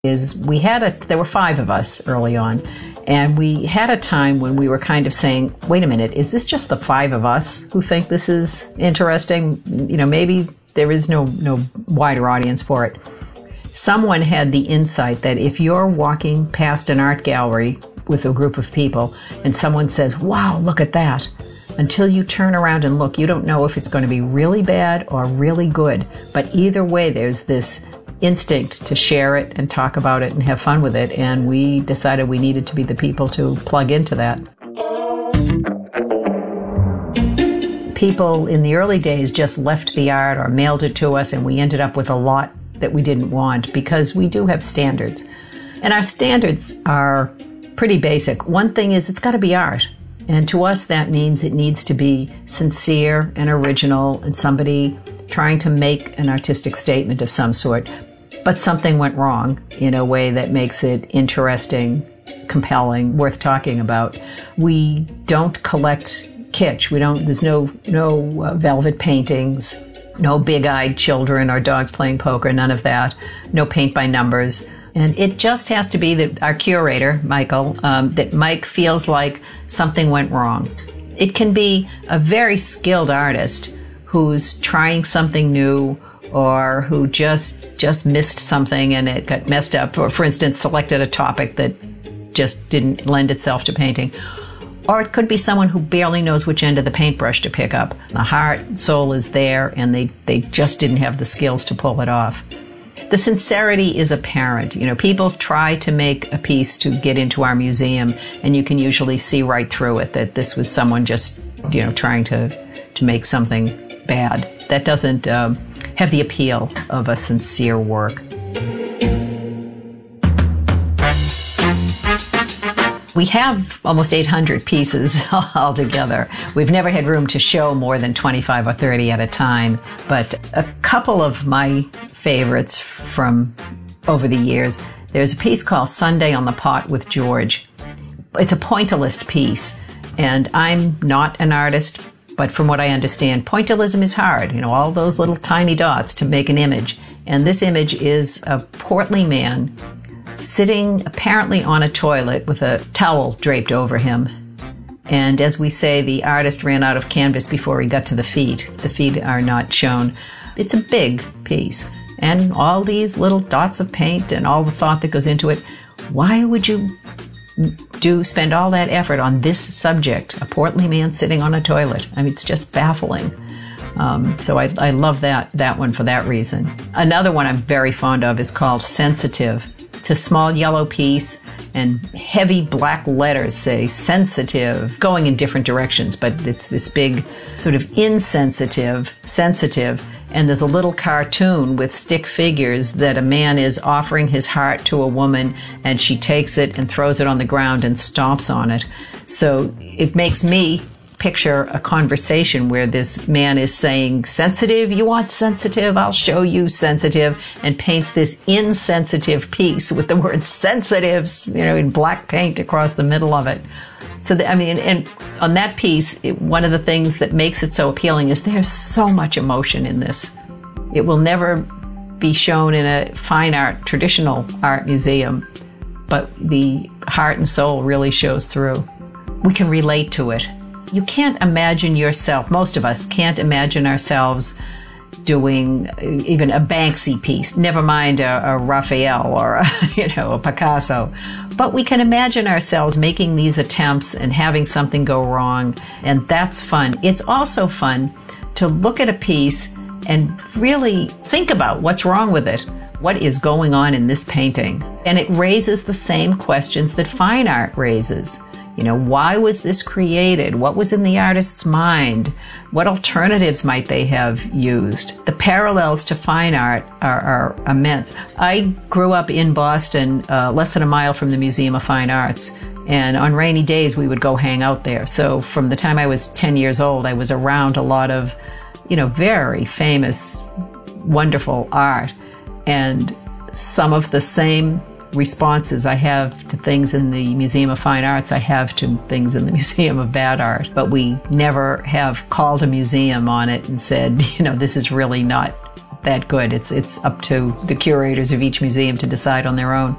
is there were 5 of us early on, and we had a time when we were kind of saying, wait a minute, is this just the 5 of us who think this is interesting? Maybe there is no wider audience for it. Someone had the insight that if you're walking past an art gallery with a group of people and someone says, wow, look at that, until you turn around and look, you don't know if it's going to be really bad or really good. But either way, there's this instinct to share it and talk about it and have fun with it. And we decided we needed to be the people to plug into that. People in the early days just left the art or mailed it to us, and we ended up with a lot that we didn't want because we do have standards. And our standards are pretty basic. One thing is it's got to be art. And to us, that means it needs to be sincere and original and somebody trying to make an artistic statement of some sort. But something went wrong in a way that makes it interesting, compelling, worth talking about. We don't collect kitsch. There's no velvet paintings, no big-eyed children or dogs playing poker, none of that. No paint by numbers. And it just has to be that our curator, Michael, that Mike feels like something went wrong. It can be a very skilled artist who's trying something new or who just missed something and it got messed up, or for instance, selected a topic that just didn't lend itself to painting. Or it could be someone who barely knows which end of the paintbrush to pick up. The heart and soul is there and they just didn't have the skills to pull it off. The sincerity is apparent. People try to make a piece to get into our museum, and you can usually see right through it that this was someone just, trying to make something bad. That doesn't have the appeal of a sincere work. We have almost 800 pieces altogether. We've never had room to show more than 25 or 30 at a time, but a couple of my favorites from over the years, there's a piece called Sunday on the Pot with George. It's a pointillist piece, and I'm not an artist, but from what I understand, pointillism is hard, all those little tiny dots to make an image. And this image is a portly man sitting apparently on a toilet with a towel draped over him. And as we say, the artist ran out of canvas before he got to the feet. The feet are not shown. It's a big piece. And all these little dots of paint and all the thought that goes into it. Why would you spend all that effort on this subject? A portly man sitting on a toilet. It's just baffling. So I love that one for that reason. Another one I'm very fond of is called Sensitive. It's a small yellow piece, and heavy black letters say sensitive, going in different directions, but it's this big sort of insensitive, sensitive, and there's a little cartoon with stick figures that a man is offering his heart to a woman, and she takes it and throws it on the ground and stomps on it. So it makes me picture a conversation where this man is saying, sensitive, you want sensitive? I'll show you sensitive, and paints this insensitive piece with the word sensitive, in black paint across the middle of it. So, and on that piece, one of the things that makes it so appealing is there's so much emotion in this. It will never be shown in a fine art, traditional art museum, but the heart and soul really shows through. We can relate to it. You can't imagine yourself, most of us can't imagine ourselves doing even a Banksy piece, never mind a Raphael or a Picasso. But we can imagine ourselves making these attempts and having something go wrong, and that's fun. It's also fun to look at a piece and really think about what's wrong with it. What is going on in this painting? And it raises the same questions that fine art raises. Why was this created? What was in the artist's mind? What alternatives might they have used? The parallels to fine art are immense. I grew up in Boston, less than a mile from the Museum of Fine Arts, and on rainy days we would go hang out there. So from the time I was 10 years old, I was around a lot of, very famous, wonderful art, and some of the same responses I have to things in the Museum of Fine Arts I have to things in the Museum of Bad Art. But we never have called a museum on it and said, this is really not that good. It's up to the curators of each museum to decide on their own.